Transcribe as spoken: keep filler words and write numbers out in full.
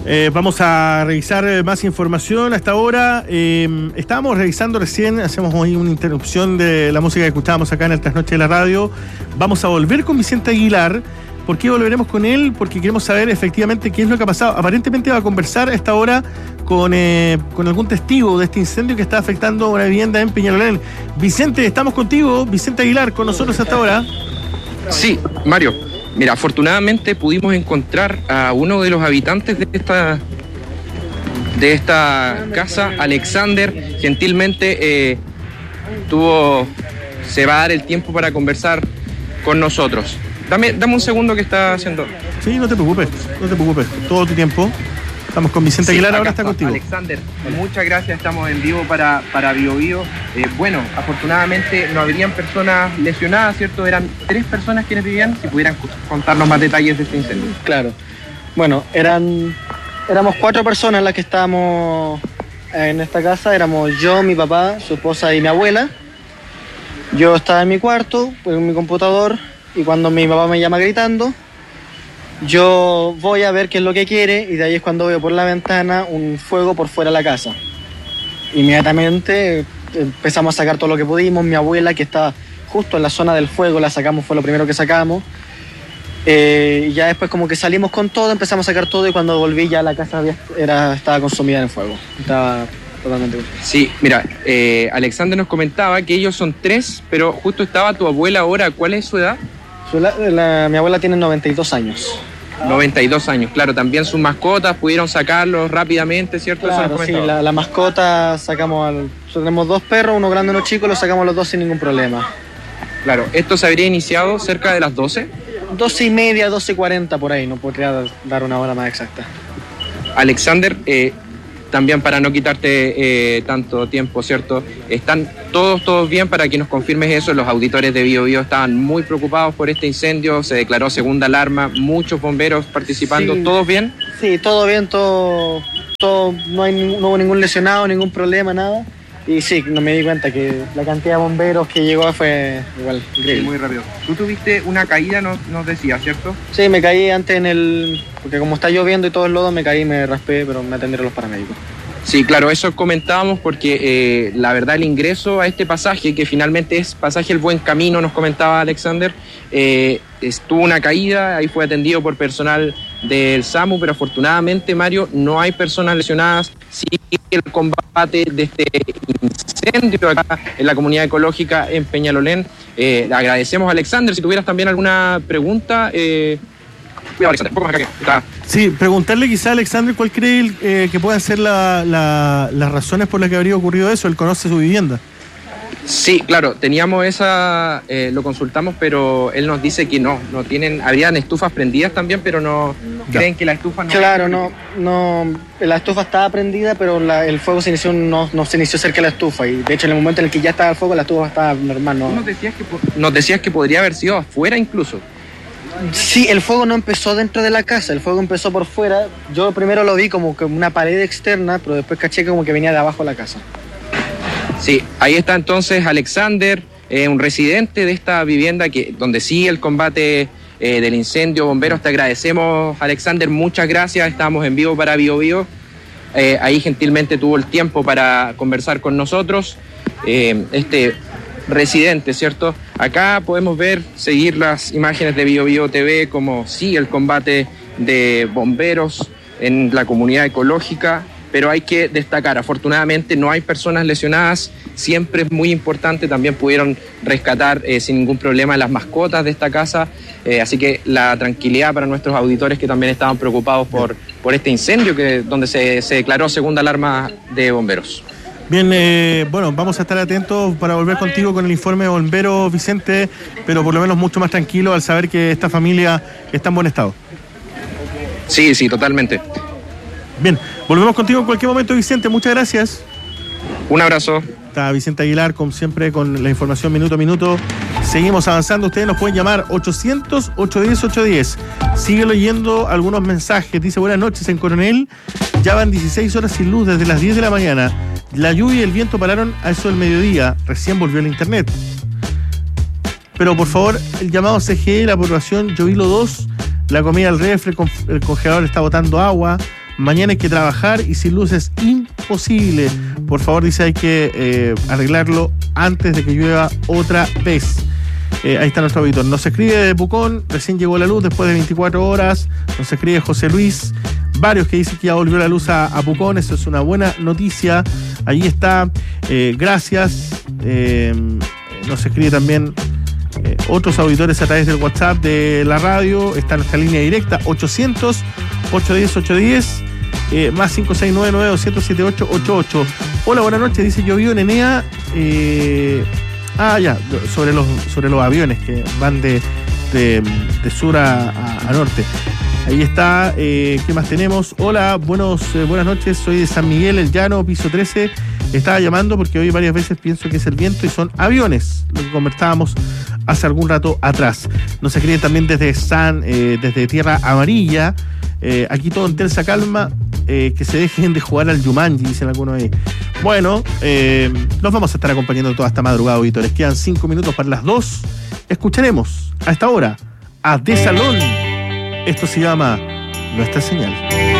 Eh, vamos a revisar eh, más información hasta ahora. Eh, estábamos revisando recién, hacemos hoy una interrupción de la música que escuchábamos acá en el Trasnoche de la Radio. Vamos a volver con Vicente Aguilar. ¿Por qué volveremos con él? Porque queremos saber efectivamente qué es lo que ha pasado. Aparentemente va a conversar a esta hora con, eh, con algún testigo de este incendio que está afectando una vivienda en Peñalolén. Vicente, estamos contigo. Vicente Aguilar, con nosotros hasta ahora. Sí, Mario. Mira, afortunadamente pudimos encontrar a uno de los habitantes de esta, de esta casa, Alexander. Gentilmente eh, tuvo, se va a dar el tiempo para conversar con nosotros. Dame, dame un segundo que está haciendo. Sí, no te preocupes, no te preocupes, todo tu tiempo. Estamos con Vicente sí, Aguilar, ahora está contigo. Alexander, muchas gracias, estamos en vivo para, para Bio Bio. Eh, bueno, afortunadamente no habrían personas lesionadas, ¿cierto? Eran tres personas quienes vivían, si pudieran contarnos más detalles de este incendio. Claro, bueno, eran éramos cuatro personas las que estábamos en esta casa, éramos yo, mi papá, su esposa y mi abuela. Yo estaba en mi cuarto, en mi computador, y cuando mi papá me llama gritando, yo voy a ver qué es lo que quiere y de ahí es cuando veo por la ventana un fuego por fuera de la casa. Inmediatamente empezamos a sacar todo lo que pudimos. Mi abuela, que estaba justo en la zona del fuego, la sacamos, fue lo primero que sacamos. Eh, y ya después como que salimos con todo, empezamos a sacar todo y cuando volví ya la casa había, era, estaba consumida en fuego. Estaba totalmente... Sí, mira, eh, Alexander nos comentaba que ellos son tres, pero justo estaba tu abuela ahora. ¿Cuál es su edad? Su, la, la, mi abuela tiene noventa y dos años. noventa y dos años, claro, también sus mascotas pudieron sacarlos rápidamente, ¿cierto? Claro, sí, la, la mascota sacamos, al, tenemos dos perros, uno grande y uno chico, los sacamos los dos sin ningún problema. Claro, ¿esto se habría iniciado cerca de las doce? doce y media, doce y cuarenta por ahí, no podría dar una hora más exacta. Alexander, eh, también para no quitarte eh, tanto tiempo, ¿cierto? ¿Están todos, todos bien? Para que nos confirmes eso, los auditores de Bio Bio estaban muy preocupados por este incendio, se declaró segunda alarma, muchos bomberos participando, sí. ¿Todos bien? Sí, todo bien, todo, todo no, hay, no hubo ningún lesionado, ningún problema, nada. Y sí, no me di cuenta que la cantidad de bomberos que llegó fue igual increíble. Sí, muy rápido. Tú tuviste una caída, nos, nos decías, ¿cierto? Sí, me caí antes en el... Porque como está lloviendo y todo el lodo, me caí, me raspé, pero me atendieron los paramédicos. Sí, claro, eso comentábamos porque eh, la verdad el ingreso a este pasaje, que finalmente es pasaje El Buen Camino, nos comentaba Alexander, eh, estuvo una caída, ahí fue atendido por personal del SAMU, pero afortunadamente, Mario, no hay personas lesionadas. Sigue el combate de este incendio acá en la comunidad ecológica en Peñalolén. Eh, le agradecemos a Alexander. Si tuvieras también alguna pregunta... Eh, Alexander, poco más acá que está. Sí, preguntarle quizá a Alexander cuál cree eh, que puedan ser la, la, las razones por las que habría ocurrido eso. Él conoce su vivienda. Sí, claro, teníamos esa, eh, lo consultamos, pero él nos dice que no, no tienen, habrían estufas prendidas también, pero no ya. Creen que la estufa no... Claro, no, no, la estufa estaba prendida, pero la, el fuego se inició, no, no se inició cerca de la estufa, y de hecho en el momento en el que ya estaba el fuego, la estufa estaba normal, ¿no? Nos decías que, nos decías que podría haber sido afuera incluso. Sí, el fuego no empezó dentro de la casa, el fuego empezó por fuera. Yo primero lo vi como que una pared externa, pero después caché como que venía de abajo de la casa. Sí, ahí está entonces Alexander, eh, un residente de esta vivienda que donde sigue el combate eh, del incendio. Bomberos, te agradecemos, Alexander, muchas gracias. Estamos en vivo para Bio Bio. Eh, ahí gentilmente tuvo el tiempo para conversar con nosotros. Eh, este residente, ¿cierto? Acá podemos ver, seguir las imágenes de Bio Bio T V, como sigue el combate de bomberos en la comunidad ecológica. Pero hay que destacar, afortunadamente no hay personas lesionadas, siempre es muy importante, también pudieron rescatar eh, sin ningún problema las mascotas de esta casa, eh, así que la tranquilidad para nuestros auditores que también estaban preocupados por, por este incendio que, donde se, se declaró segunda alarma de bomberos. Bien, eh, bueno, vamos a estar atentos para volver contigo con el informe de bomberos, Vicente, pero por lo menos mucho más tranquilo al saber que esta familia está en buen estado. Sí, sí, totalmente. Bien, volvemos contigo en cualquier momento, Vicente. Muchas gracias. Un abrazo. Está Vicente Aguilar, como siempre, con la información minuto a minuto. Seguimos avanzando. Ustedes nos pueden llamar ochocientos, ochocientos diez, ochocientos diez. Sigue leyendo algunos mensajes. Dice, buenas noches, en Coronel. Ya van dieciséis horas sin luz desde las diez de la mañana. La lluvia y el viento pararon a eso del mediodía. Recién volvió el internet. Pero por favor, el llamado C G E, la aprobación Llovilo dos. La comida al refri, el congelador está botando agua. Mañana hay que trabajar y sin luz es imposible. Por favor, dice, hay que eh, arreglarlo antes de que llueva otra vez. Eh, ahí está nuestro auditor. Nos escribe de Pucón, recién llegó la luz después de veinticuatro horas. Nos escribe José Luis, varios que dicen que ya volvió la luz a, a Pucón. Eso es una buena noticia. Ahí está, eh, gracias. Eh, nos escribe también eh, otros auditores a través del WhatsApp de la radio. Está nuestra línea directa, ochocientos, ochocientos diez, ochocientos diez, eh, más cinco seis nueve nueve, doscientos setenta y ocho ochenta y ocho. Hola, buenas noches, dice llovió en Enea. Eh, ah, ya, sobre los, sobre los aviones que van de, de, de sur a, a, a norte. Ahí está, eh, ¿qué más tenemos? Hola, buenos, eh, buenas noches, soy de San Miguel, El Llano, piso trece. Estaba llamando porque hoy varias veces pienso que es el viento y son aviones, lo que conversábamos hace algún rato atrás. Nos escriben también desde San, eh, desde Tierra Amarilla, eh, aquí todo en tensa calma, eh, que se dejen de jugar al Yumanji, dicen algunos ahí. Bueno, eh, nos vamos a estar acompañando toda esta madrugada, auditores. Quedan cinco minutos para las dos. Escucharemos a esta hora a De Salón. Esto se llama Nuestra Señal.